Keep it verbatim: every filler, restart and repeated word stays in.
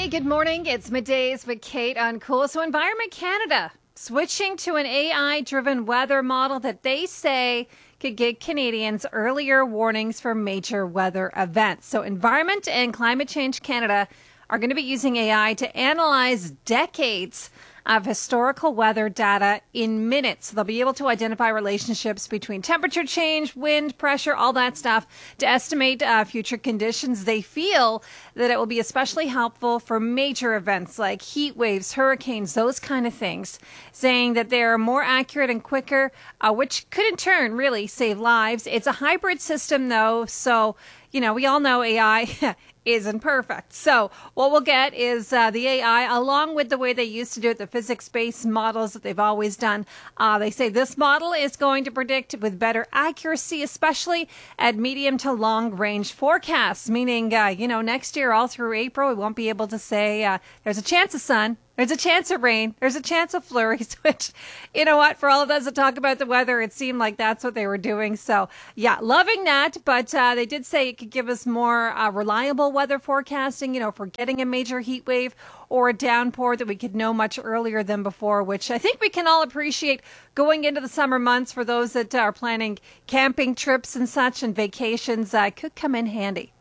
good morning. It's Middays with Kate on Cool. So Environment Canada switching to an A I-driven weather model that they say could give Canadians earlier warnings for major weather events. So Environment and Climate Change Canada are going to be using A I to analyze decades of historical weather data in minutes. They'll be able to identify relationships between temperature change, wind, pressure, all that stuff to estimate uh, future conditions. They feel that it will be especially helpful for major events like heat waves, hurricanes, those kind of things, saying that they're more accurate and quicker, uh, which could in turn really save lives. It's a hybrid system though, so you know, we all know A I isn't perfect. So what we'll get is uh, the A I along with the way they used to do it, the physics-based models that they've always done. Uh, they say this model is going to predict with better accuracy, especially at medium to long range forecasts, meaning, uh, you know, next year all through April, we won't be able to say uh, there's a chance of sun. There's a chance of rain. There's a chance of flurries, which, you know what, for all of us to talk about the weather, it seemed like that's what they were doing. So, yeah, loving that. But uh, they did say it could give us more uh, reliable weather forecasting, you know, if we're getting a major heat wave or a downpour that we could know much earlier than before, which I think we can all appreciate going into the summer months for those that are planning camping trips and such and vacations uh, could come in handy.